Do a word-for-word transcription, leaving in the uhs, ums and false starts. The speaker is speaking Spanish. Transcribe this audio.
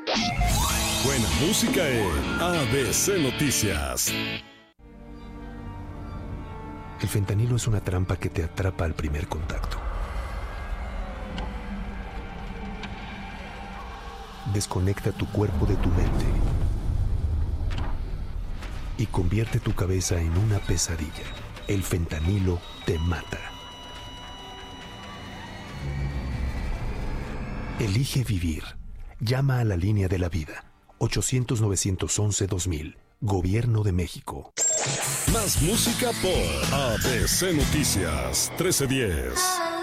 Buena música en A B C Noticias. El fentanilo es una trampa que te atrapa al primer contacto. Desconecta tu cuerpo de tu mente y convierte tu cabeza en una pesadilla. El fentanilo te mata. Elige vivir. Llama a la línea de la vida. ochocientos, novecientos once, dos mil. Gobierno de México. Más música por A B C Noticias trece diez.